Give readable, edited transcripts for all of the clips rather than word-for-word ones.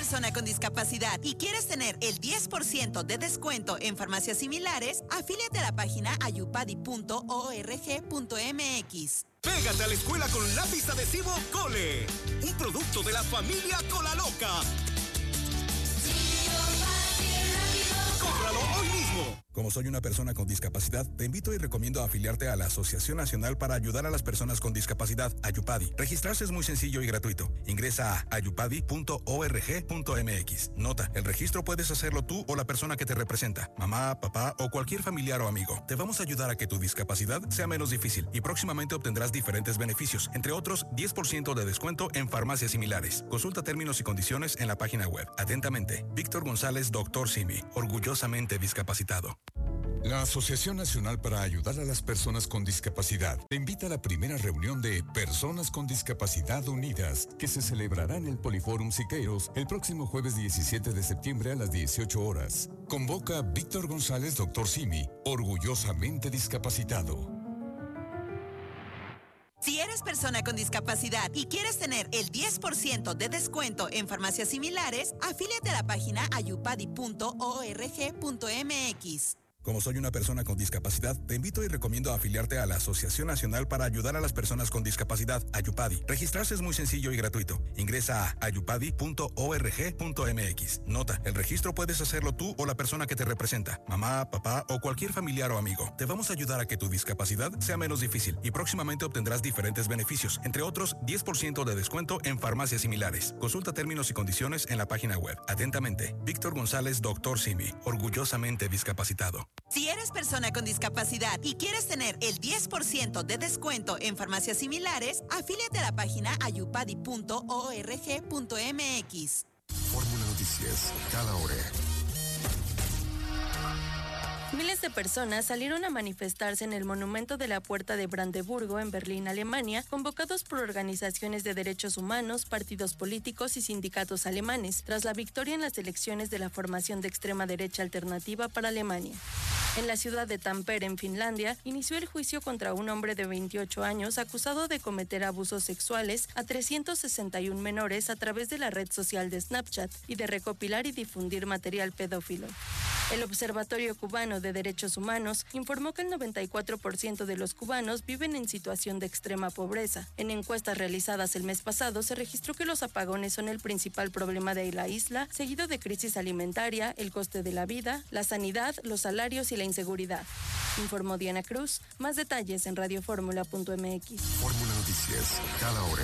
persona con discapacidad y quieres tener el 10% de descuento en farmacias similares, afíliate a la página ayupadi.org.mx. Pégate a la escuela con lápiz adhesivo Cole, un producto de la familia Cola Loca. ¡Cómpralo hoy mismo! Como soy una persona con discapacidad, te invito y recomiendo afiliarte a la Asociación Nacional para Ayudar a las Personas con Discapacidad, Ayupadi. Registrarse es muy sencillo y gratuito. Ingresa a ayupadi.org.mx. Nota, el registro puedes hacerlo tú o la persona que te representa, mamá, papá o cualquier familiar o amigo. Te vamos a ayudar a que tu discapacidad sea menos difícil y próximamente obtendrás diferentes beneficios, entre otros 10% de descuento en farmacias similares. Consulta términos y condiciones en la página web. Atentamente, Víctor González, Dr. Simi, orgullosamente discapacitado. La Asociación Nacional para Ayudar a las Personas con Discapacidad te invita a la primera reunión de Personas con Discapacidad Unidas, que se celebrará en el Poliforum Siqueiros el próximo jueves 17 de septiembre a las 18 horas. Convoca Víctor González, Dr. Simi, orgullosamente discapacitado. Si eres persona con discapacidad y quieres tener el 10% de descuento en farmacias similares, afíliate a la página ayupadi.org.mx. Como soy una persona con discapacidad, te invito y recomiendo afiliarte a la Asociación Nacional para Ayudar a las Personas con Discapacidad, Ayupadi. Registrarse es muy sencillo y gratuito. Ingresa a ayupadi.org.mx. Nota, el registro puedes hacerlo tú o la persona que te representa, mamá, papá o cualquier familiar o amigo. Te vamos a ayudar a que tu discapacidad sea menos difícil y próximamente obtendrás diferentes beneficios, entre otros 10% de descuento en farmacias similares. Consulta términos y condiciones en la página web. Atentamente, Víctor González, Dr. Simi, orgullosamente discapacitado. Si eres persona con discapacidad y quieres tener el 10% de descuento en farmacias similares, afíliate a la página ayupadi.org.mx. Fórmula Noticias, cada hora. Miles de personas salieron a manifestarse en el monumento de la Puerta de Brandeburgo en Berlín, Alemania, convocados por organizaciones de derechos humanos, partidos políticos y sindicatos alemanes, tras la victoria en las elecciones de la formación de extrema derecha alternativa para Alemania. En la ciudad de Tampere, en Finlandia, inició el juicio contra un hombre de 28 años acusado de cometer abusos sexuales a 361 menores a través de la red social de Snapchat y de recopilar y difundir material pedófilo. El Observatorio Cubano de Derechos Humanos informó que el 94% de los cubanos viven en situación de extrema pobreza. En encuestas realizadas el mes pasado se registró que los apagones son el principal problema de la isla, seguido de crisis alimentaria, el coste de la vida, la sanidad, los salarios y la inseguridad. Informó Diana Cruz. Más detalles en radioformula.mx. Fórmula Noticias, cada hora.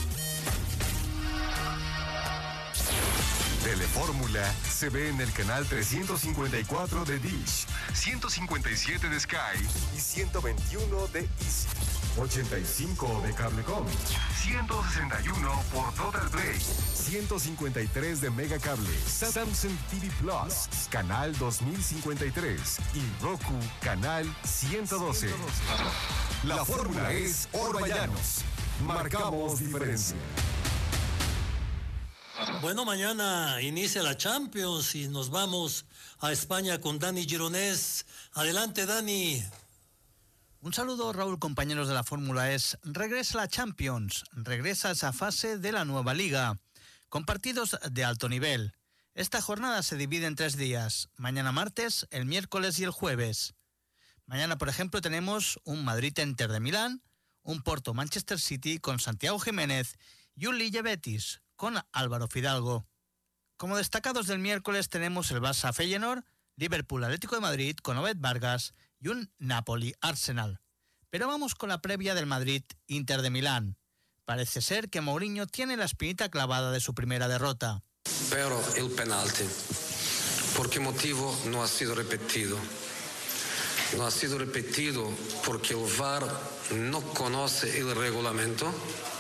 Telefórmula se ve en el canal 354 de Dish, 157 de Sky y 121 de Easy, 85 de Cablecom, 161 por Total Play, 153 de Megacable, Samsung TV Plus, canal 2053 y Roku, canal 112. La fórmula es Orballanos. Marcamos diferencia. Bueno, mañana inicia la Champions y nos vamos a España con Dani Gironés. Adelante, Dani. Un saludo, Raúl, compañeros de la Fórmula E. Regresa la Champions, regresa a esa fase de la nueva liga, con partidos de alto nivel. Esta jornada se divide en 3 días, mañana martes, el miércoles y el jueves. Mañana, por ejemplo, tenemos un Madrid-Inter de Milán, un Porto-Manchester City con Santiago Jiménez y un Lille-Betis con Álvaro Fidalgo. Como destacados del miércoles tenemos el Barça-Feyenoord, Liverpool-Atlético de Madrid con Obed Vargas y un Napoli-Arsenal. Pero vamos con la previa del Madrid-Inter de Milán. Parece ser que Mourinho tiene la espinita clavada de su primera derrota. Pero el penalti, ¿por qué motivo no ha sido repetido? No ha sido repetido porque el VAR no conoce el reglamento,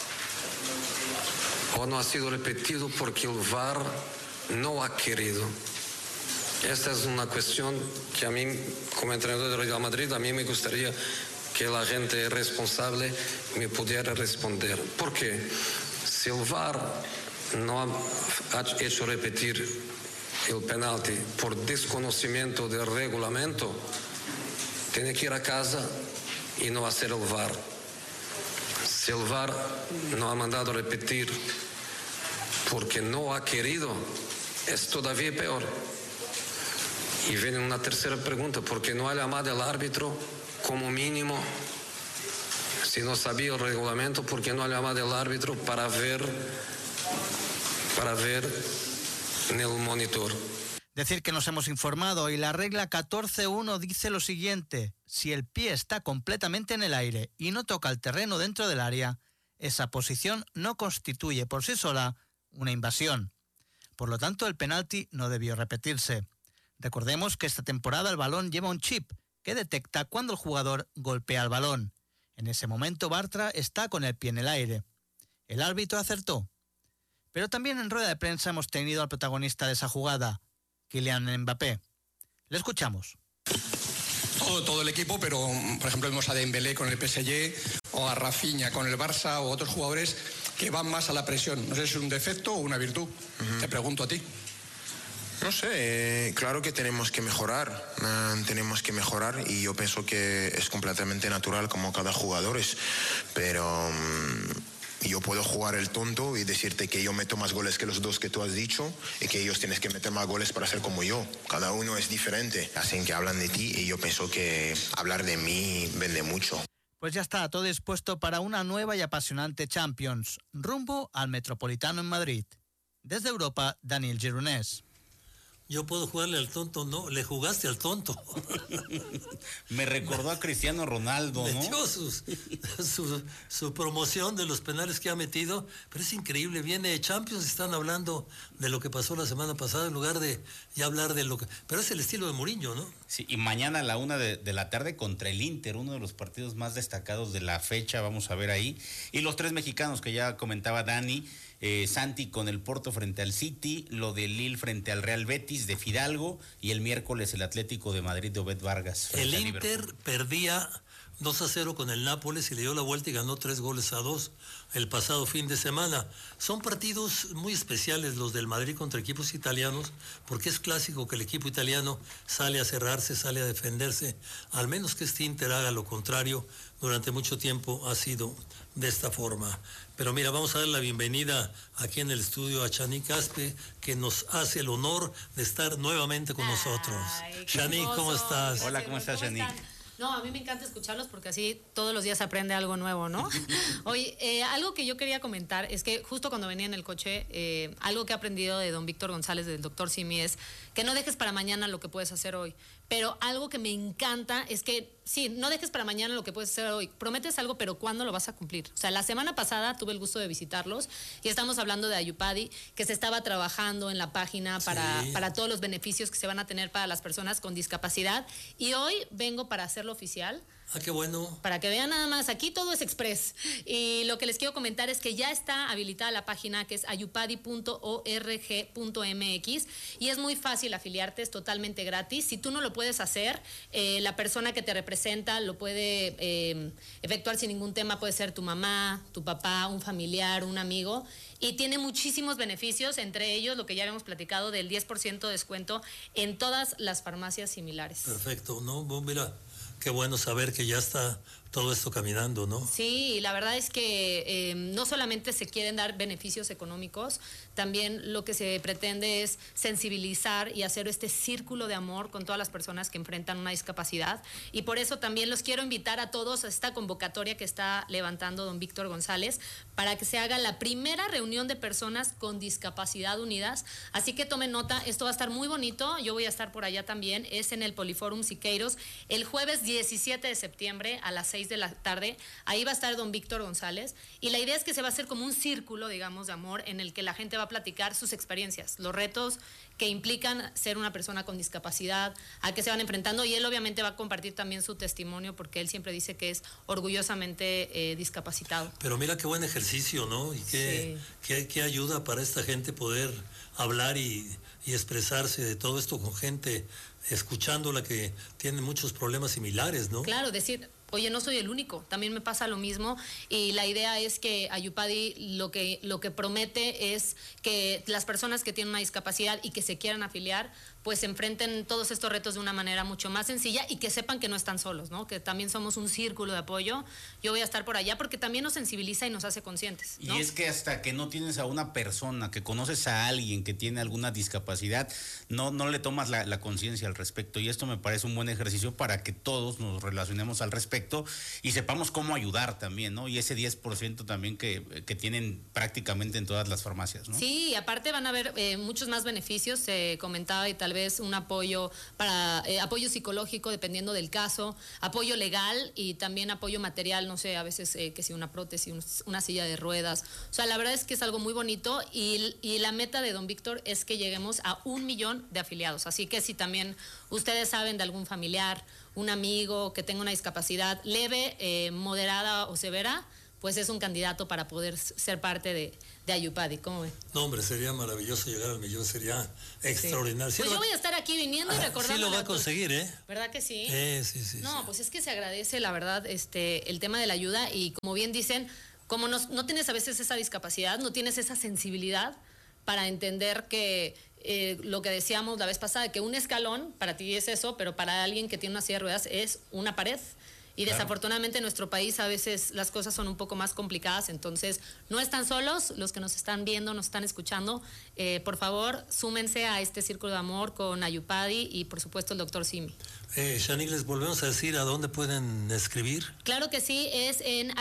o no ha sido repetido porque el VAR no ha querido. Esta es una cuestión que a mí, como entrenador de Real Madrid, a mí me gustaría que la gente responsable me pudiera responder. ¿Por qué? Si el VAR no ha hecho repetir el penalti por desconocimiento del reglamento, tiene que ir a casa y no hacer el VAR. Si el VAR no ha mandado repetir porque no ha querido, es todavía peor. Y viene una tercera pregunta, ¿por qué no ha llamado al árbitro como mínimo? Si no sabía el reglamento, ¿por qué no ha llamado al árbitro para ver en el monitor? Decir que nos hemos informado y la regla 14.1 dice lo siguiente: si el pie está completamente en el aire y no toca el terreno dentro del área, esa posición no constituye por sí sola una invasión. Por lo tanto, el penalti no debió repetirse. Recordemos que esta temporada el balón lleva un chip que detecta cuando el jugador golpea el balón. En ese momento Bartra está con el pie en el aire. El árbitro acertó. Pero también en rueda de prensa hemos tenido al protagonista de esa jugada, Kylian Mbappé. Le escuchamos. Todo el equipo, pero por ejemplo vemos a Dembélé con el PSG o a Rafinha con el Barça o otros jugadores que van más a la presión. No sé si es un defecto o una virtud. Te pregunto a ti. No sé, claro que tenemos que mejorar y yo pienso que es completamente natural como cada jugador es, pero yo puedo jugar el tonto y decirte que yo meto más goles que los dos que tú has dicho y que ellos tienes que meter más goles para ser como yo. Cada uno es diferente, hacen que hablan de ti y yo pienso que hablar de mí vende mucho. Pues ya está, todo dispuesto para una nueva y apasionante Champions, rumbo al Metropolitano en Madrid. Desde Europa, Daniel Gironès. Yo puedo jugarle al tonto, no, le jugaste al tonto. Me recordó a Cristiano Ronaldo, ¿no? Metió su promoción de los penales que ha metido, pero es increíble, viene Champions, están hablando de lo que pasó la semana pasada en lugar de ya hablar de lo que... Pero es el estilo de Mourinho, ¿no? Sí, y mañana a la 1:00 de la tarde contra el Inter, uno de los partidos más destacados de la fecha, vamos a ver ahí. Y los 3 mexicanos que ya comentaba Dani, Santi con el Porto frente al City, lo de Lille frente al Real Betis de Fidalgo y el miércoles el Atlético de Madrid de Obed Vargas. El Inter perdía 2-0 con el Nápoles y le dio la vuelta y ganó 3-2 el pasado fin de semana. Son partidos muy especiales los del Madrid contra equipos italianos, porque es clásico que el equipo italiano sale a cerrarse, sale a defenderse, al menos que este Inter haga lo contrario. Durante mucho tiempo ha sido de esta forma. Pero mira, vamos a dar la bienvenida aquí en el estudio a Shanique Aspe, que nos hace el honor de estar nuevamente con nosotros. Shanique, ¿cómo estás? Hola, ¿cómo estás, Shanique? No, a mí me encanta escucharlos porque así todos los días se aprende algo nuevo, ¿no? Oye, algo que yo quería comentar es que justo cuando venía en el coche, algo que he aprendido de don Víctor González, del doctor Simi, es que no dejes para mañana lo que puedes hacer hoy. Pero algo que me encanta es que, sí, no dejes para mañana lo que puedes hacer hoy. Prometes algo, pero ¿cuándo lo vas a cumplir? O sea, la semana pasada tuve el gusto de visitarlos y estamos hablando de Ayupadi, que se estaba trabajando en la página para todos los beneficios que se van a tener para las personas con discapacidad. Y hoy vengo para hacerlo oficial. Ah, qué bueno. Para que vean nada más, aquí todo es express. Y lo que les quiero comentar es que ya está habilitada la página que es ayupadi.org.mx y es muy fácil afiliarte, es totalmente gratis. Si tú no lo puedes hacer, la persona que te representa lo puede efectuar sin ningún tema, puede ser tu mamá, tu papá, un familiar, un amigo. Y tiene muchísimos beneficios, entre ellos lo que ya habíamos platicado del 10% de descuento en todas las farmacias similares. Perfecto, ¿no? Mira, qué bueno saber que ya está todo esto caminando, ¿no? Sí, la verdad es que no solamente se quieren dar beneficios económicos, también lo que se pretende es sensibilizar y hacer este círculo de amor con todas las personas que enfrentan una discapacidad. Y por eso también los quiero invitar a todos a esta convocatoria que está levantando don Víctor González para que se haga la primera reunión de personas con discapacidad unidas. Así que tomen nota, esto va a estar muy bonito, yo voy a estar por allá también, es en el Poliforum Siqueiros, el jueves 17 de septiembre a las 6 de la tarde, ahí va a estar don Víctor González y la idea es que se va a hacer como un círculo, digamos, de amor en el que la gente va a platicar sus experiencias, los retos que implican ser una persona con discapacidad, a qué se van enfrentando y él obviamente va a compartir también su testimonio porque él siempre dice que es orgullosamente discapacitado. Pero mira qué buen ejercicio, ¿no? Y qué ayuda para esta gente poder hablar y expresarse de todo esto con gente escuchándola que tiene muchos problemas similares, ¿no? Claro, decir, oye, no soy el único, también me pasa lo mismo, y la idea es que Ayupadi lo que promete es que las personas que tienen una discapacidad y que se quieran afiliar, pues enfrenten todos estos retos de una manera mucho más sencilla y que sepan que no están solos, ¿no? Que también somos un círculo de apoyo. Yo voy a estar por allá porque también nos sensibiliza y nos hace conscientes, ¿no? Y es que hasta que no tienes a una persona, que conoces a alguien que tiene alguna discapacidad, no le tomas la conciencia al respecto, y esto me parece un buen ejercicio para que todos nos relacionemos al respecto y sepamos cómo ayudar también, ¿no? Y ese 10% también que tienen prácticamente en todas las farmacias, ¿no? Sí, y aparte van a haber muchos más beneficios, se comentaba, y tal vez un apoyo para apoyo psicológico dependiendo del caso, apoyo legal y también apoyo material, no sé, a veces que si una prótesis, una silla de ruedas. O sea, la verdad es que es algo muy bonito, y la meta de don Víctor es que lleguemos a 1 millón de afiliados. Así que si también ustedes saben de algún familiar, un amigo que tenga una discapacidad leve, moderada o severa, pues es un candidato para poder ser parte de Ayupadi. ¿Cómo ven? No, hombre, sería maravilloso llegar al millón, sería extraordinario. Sí. Pues yo voy a estar aquí viniendo y recordando. Sí lo va a conseguir, ¿eh? ¿Verdad que sí? Sí. No, pues es que se agradece, la verdad, el tema de la ayuda, y como bien dicen, como no tienes a veces esa discapacidad, no tienes esa sensibilidad para entender que lo que decíamos la vez pasada, que un escalón para ti es eso, pero para alguien que tiene una silla de ruedas es una pared. Y Claro. desafortunadamente en nuestro país a veces las cosas son un poco más complicadas, entonces no están solos los que nos están viendo, nos están escuchando. Por favor, súmense a este círculo de amor con Ayupadi y por supuesto el doctor Simi. Shanique, les volvemos a decir a dónde pueden escribir. Claro que sí, es en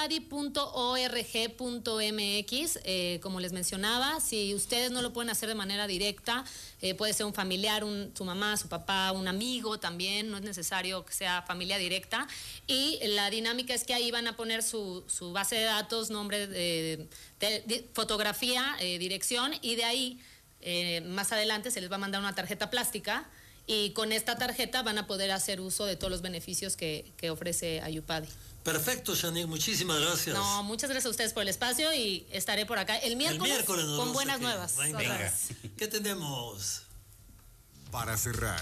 ayupadi.org.mx, como les mencionaba. Si ustedes no lo pueden hacer de manera directa, puede ser un familiar, su mamá, su papá, un amigo también, no es necesario que sea familia directa. Y la dinámica es que ahí van a poner su base de datos, nombre, de fotografía, dirección, y de ahí más adelante se les va a mandar una tarjeta plástica, y con esta tarjeta van a poder hacer uso de todos los beneficios que ofrece Ayupadi. Perfecto, Shanique, muchísimas gracias. No, muchas gracias a ustedes por el espacio, y estaré por acá el miércoles con buenas nuevas. Venga. ¿Qué tenemos? Para cerrar.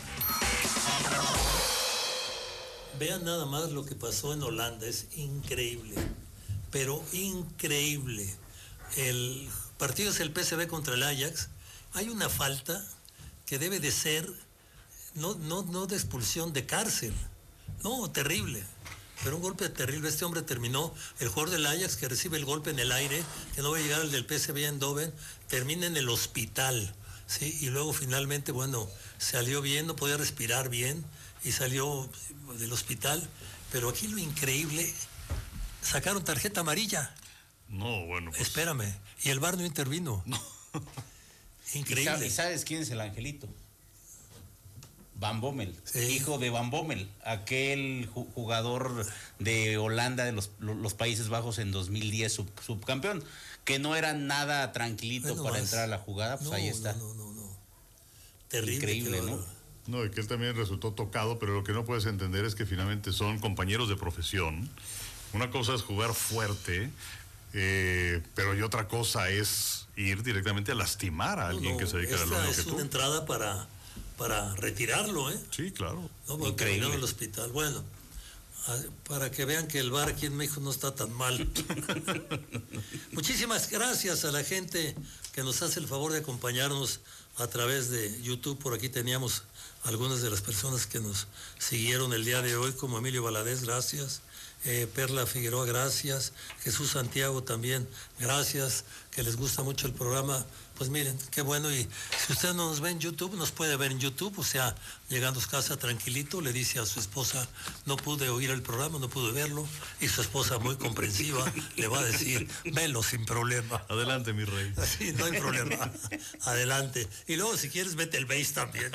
Vean nada más lo que pasó en Holanda, es increíble, pero increíble. El partido es el PSV contra el Ajax. Hay una falta que debe de ser, no de expulsión, de cárcel. No, terrible. Pero un golpe terrible. Este hombre terminó, el jugador del Ajax que recibe el golpe en el aire, que no va a llegar al del PSV Eindhoven, termina en el hospital, ¿sí? Y luego finalmente, bueno, salió bien, no podía respirar bien y salió del hospital. Pero aquí lo increíble, sacaron tarjeta amarilla. No, bueno. Pues... Espérame. Y el VAR no intervino. No. Increíble. ¿Y sabes quién es el angelito? Van Bommel, sí. Hijo de Van Bommel, aquel jugador de Holanda, de los Países Bajos en 2010, subcampeón, que no era nada tranquilito para entrar a la jugada, pues ahí está. No. Terrible. Increíble, ¿no? No, y que él también resultó tocado, pero lo que no puedes entender es que finalmente son compañeros de profesión. Una cosa es jugar fuerte, pero y otra cosa es ir directamente a lastimar a alguien que se dedica a lo mismo que tú. Es una entrada para retirarlo, ¿eh? Sí, claro. No, porque terminó en el hospital. Bueno, para que vean que el VAR aquí en México no está tan mal. Muchísimas gracias a la gente que nos hace el favor de acompañarnos a través de YouTube. Por aquí teníamos algunas de las personas que nos siguieron el día de hoy, como Emilio Valadez, gracias. Perla Figueroa, gracias. Jesús Santiago también, gracias, que les gusta mucho el programa. Pues miren, qué bueno. Y si usted no nos ve en YouTube, nos puede ver en YouTube, o sea, llegando a casa tranquilito, le dice a su esposa, no pude oír el programa, no pude verlo, y su esposa, muy comprensiva, le va a decir, velo sin problema. Adelante, mi rey. Sí, no hay problema. Adelante. Y luego, si quieres, vete el Base también.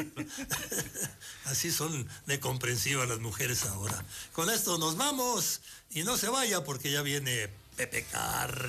Así son de comprensivas las mujeres ahora. Con esto nos vamos, y no se vaya porque ya viene Pepe Carr.